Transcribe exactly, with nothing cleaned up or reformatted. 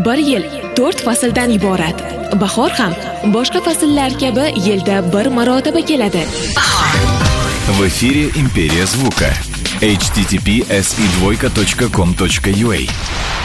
Bir yil to'rt fasldan iborat. Bahor ham boshqa fasllar kabi yilda bir marotaba keladi. В эфире «Империя звука». эйч ти ти пи эс и двойка точка ком точка ю а